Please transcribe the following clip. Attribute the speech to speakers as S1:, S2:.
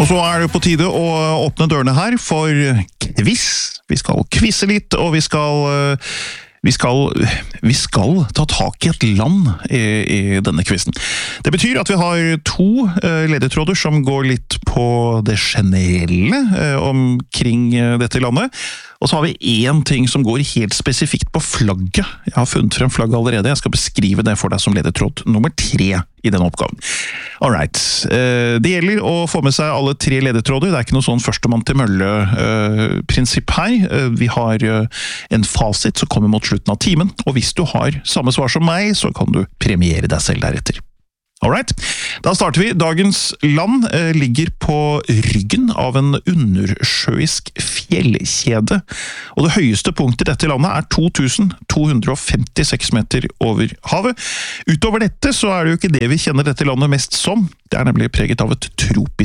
S1: Og så det på tide å åpne dørene her for quiz. Vi skal quizze litt, og vi skal ta tak i et land i denne quizen. Det betyr at vi har 2 ledetråder som går litt på det generelle omkring dette landet. Og så har vi en ting som går helt spesifikt på flagget. Jeg har funnet frem flagget allerede. Jeg skal beskrive det for deg som ledetråd nummer 3 i denne oppgaven. Alright. Det gjelder å få med seg alle 3 ledetråder. Det ikke noe sånn førstemann til mølle-prinsipp her. Vi har en fasit som kommer mot slutten av timen, og hvis du har samme svar som meg, så kan du premiere deg selv deretter. Alright, da starter vi. Dagens land ligger på ryggen av en undersjøisk fjellkjede, og det høyeste punktet i dette landet 2256 meter over havet. Utover dette så det jo ikke det vi kjenner dette landet mest som. Det nemlig preget av et tropisk